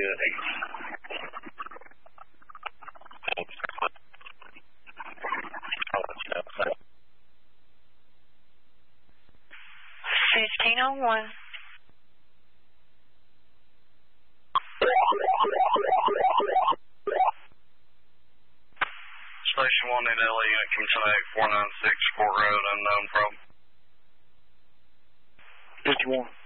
good. I'll let you know. 1501. Station 1 in LA, unit Kingston 496, Fort Road, unknown problem. 51.